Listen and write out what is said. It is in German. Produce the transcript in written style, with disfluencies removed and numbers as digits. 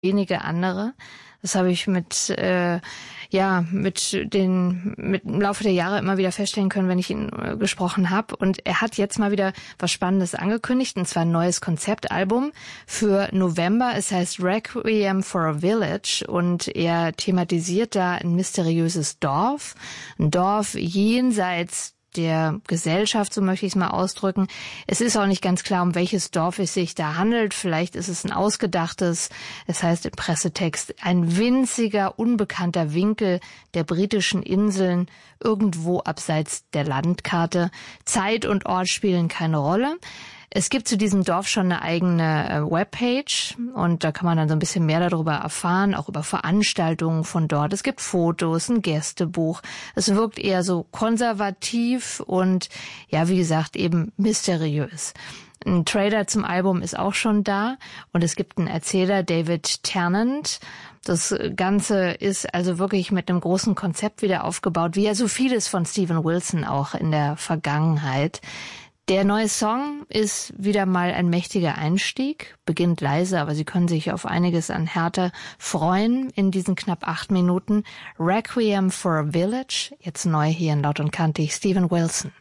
wenige andere. Das habe ich mit im Laufe der Jahre immer wieder feststellen können, wenn ich ihn gesprochen habe. Und er hat jetzt mal wieder was Spannendes angekündigt, und zwar ein neues Konzeptalbum für November. Es heißt Requiem for a Village und er thematisiert da ein mysteriöses Dorf. Ein Dorf jenseits der Gesellschaft, so möchte ich es mal ausdrücken. Es ist auch nicht ganz klar, um welches Dorf es sich da handelt. Vielleicht ist es ein ausgedachtes, es heißt im Pressetext, ein winziger, unbekannter Winkel der britischen Inseln, irgendwo abseits der Landkarte. Zeit und Ort spielen keine Rolle. Es gibt zu diesem Dorf schon eine eigene Webpage und da kann man dann so ein bisschen mehr darüber erfahren, auch über Veranstaltungen von dort. Es gibt Fotos, ein Gästebuch. Es wirkt eher so konservativ und ja, wie gesagt, eben mysteriös. Ein Trailer zum Album ist auch schon da und es gibt einen Erzähler, David Tennant. Das Ganze ist also wirklich mit einem großen Konzept wieder aufgebaut, wie ja so vieles von Steven Wilson auch in der Vergangenheit. Der neue Song ist wieder mal ein mächtiger Einstieg, beginnt leise, aber Sie können sich auf einiges an Härte freuen in diesen knapp 8 Minuten. Requiem for a Village, jetzt neu hier in Laut und Kantig, Steven Wilson.